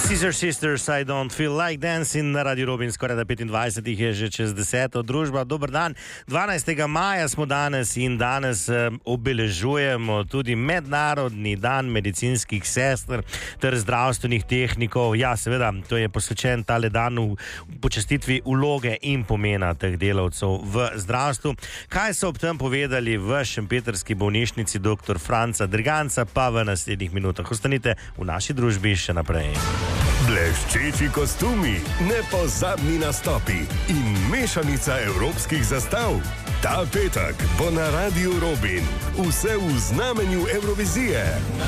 Scissor Sisters, I don't feel like dancing na Radio Robin, skoraj da 25 je že čez 10. Družba, dober dan. 12. maja smo danes in danes obeležujemo tudi Mednarodni dan medicinskih sester ter zdravstvenih tehnikov. Ja, seveda, to je posvečen tale dan v počastitvi vloge in pomena teh delavcev v zdravstvu. Kaj so ob tem povedali v šempetrski bolnišnici dr. Franca Derganca, pa v naslednjih minutah. Ostanite v naši družbi še naprej. Bleščeči kostumi, nepozabni nastopi in mešanica evropskih zastav. Ta petek bo na Radiu Robin vse v znamenju Evrovizije.